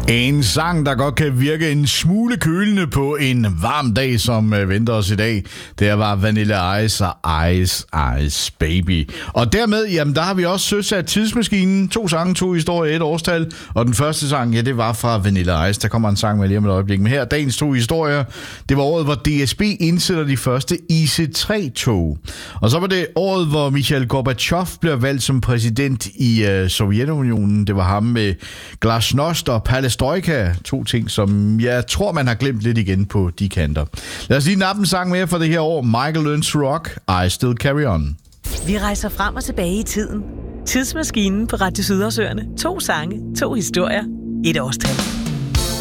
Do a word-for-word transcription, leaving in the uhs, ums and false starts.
En sang, der godt kan virke en smule kølende på en varm dag, som venter os i dag. Det var Vanilla Ice og Ice Ice Baby. Og dermed, jamen der har vi også søsat tidsmaskinen. To sange, to historier, et årstal. Og den første sang, ja, det var fra Vanilla Ice. Der kommer en sang med lige om et øjeblik. Men her, dagens to historier. Det var året, hvor D S B indsætter de første I C tre tog. Og så var det året, hvor Mikhail Gorbachev bliver valgt som præsident i uh, Sovjetunionen. Det var ham med glasnost og perestroika. To ting, som jeg tror, man har glemt lidt igen på de kanter. Lad os lige nappe en sang mere for det her år. Michael Learns to Rock, I Still Carry On. Vi rejser frem og tilbage i tiden. Tidsmaskinen på Radio Sydersøerne. To sange, to historier, et årstal.